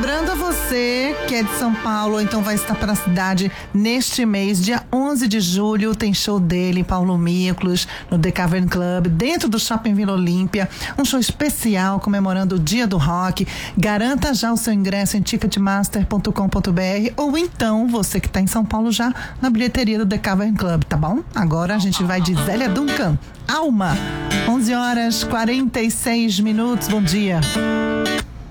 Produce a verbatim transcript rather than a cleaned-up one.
lembrando a você que é de São Paulo, então vai estar para a cidade neste mês, dia onze de julho, tem show dele, Paulo Miklos, no The Cavern Club, dentro do Shopping Vila Olímpia, um show especial comemorando o Dia do Rock. Garanta já o seu ingresso em ticketmaster ponto com ponto b r ou então, você que está em São Paulo, já na bilheteria do The Cavern Club, tá bom? Agora a gente vai de Zélia Duncan, Alma, onze horas e quarenta e seis minutos, bom dia.